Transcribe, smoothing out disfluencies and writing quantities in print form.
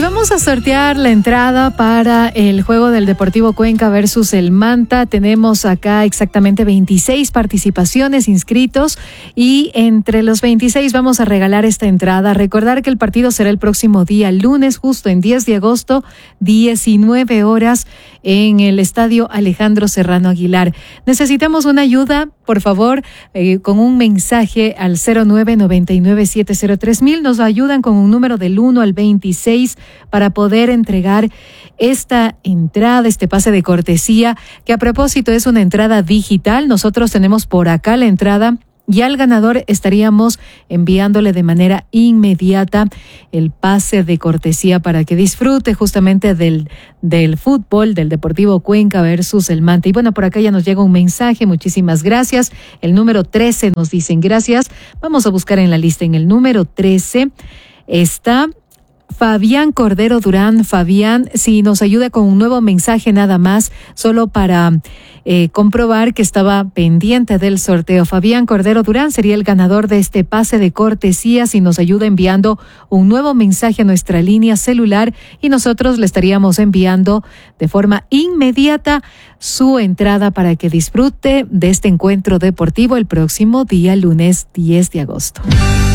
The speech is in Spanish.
vamos a sortear la entrada para el juego del Deportivo Cuenca versus el Manta. Tenemos acá exactamente 26 participaciones, inscritos, y entre los 26 vamos a regalar esta entrada. Recordar que el partido será el próximo día lunes, justo en 10 de agosto, 19 horas, en el estadio Alejandro Serrano Aguilar. Necesitamos una ayuda, por favor, con un mensaje al 0999703000. Nos ayudan con un número del 1 al 26 para poder entregar esta entrada, este pase de cortesía, que a propósito es una entrada digital. Nosotros tenemos por acá la entrada y al ganador estaríamos enviándole de manera inmediata el pase de cortesía para que disfrute justamente del fútbol, del Deportivo Cuenca versus el Manta. Y bueno, por acá ya nos llega un mensaje, muchísimas gracias. El número 13 nos dicen gracias. Vamos a buscar en la lista. En el número 13 está Fabián Cordero Durán. Fabián, si nos ayuda con un nuevo mensaje nada más, solo para comprobar que estaba pendiente del sorteo. Fabián Cordero Durán sería el ganador de este pase de cortesía si nos ayuda enviando un nuevo mensaje a nuestra línea celular, y nosotros le estaríamos enviando de forma inmediata su entrada para que disfrute de este encuentro deportivo el próximo día lunes 10 de agosto.